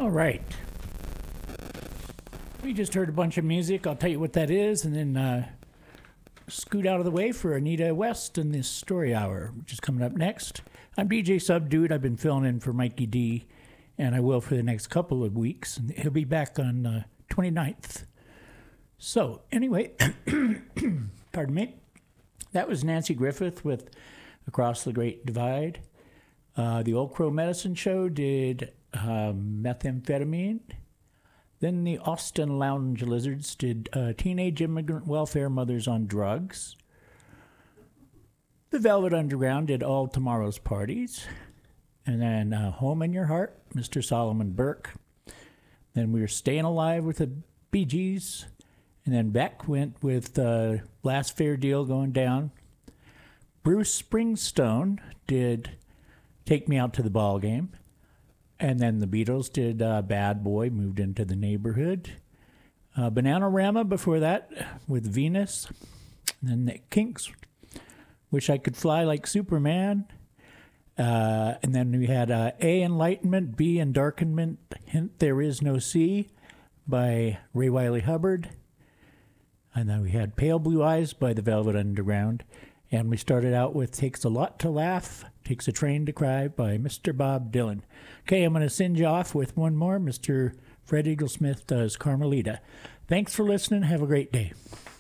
All right. We just heard a bunch of music. I'll tell you what that is, and then scoot out of the way for Anita West in this story hour, which is coming up next. I'm DJ Subdude. I've been filling in for Mikey D, and I will for the next couple of weeks. And he'll be back on 29th. So, anyway, pardon me. That was Nancy Griffith with Across the Great Divide. The Old Crow Medicine Show did Methamphetamine. Then the Austin Lounge Lizards did Teenage Immigrant Welfare Mothers on Drugs. The Velvet Underground did All Tomorrow's Parties. And then Home in Your Heart, Mr. Solomon Burke. Then we were Staying Alive with the Bee Gees. And then Beck went with Last Fair Deal Going Down. Bruce Springsteen did Take Me Out to the Ball Game. And then the Beatles did Bad Boy, Moved Into the Neighborhood. Bananarama before that with Venus. And then the Kinks, Wish I Could Fly Like Superman. And then we had A, Enlightenment, B, Endarkenment, Hint There Is No C by Ray Wiley Hubbard. And then we had Pale Blue Eyes by the Velvet Underground. And we started out with Takes a Lot to Laugh, Takes a Train to Cry by Mr. Bob Dylan. Okay, I'm going to send you off with one more. Mr. Fred Eaglesmith does Carmelita. Thanks for listening. Have a great day.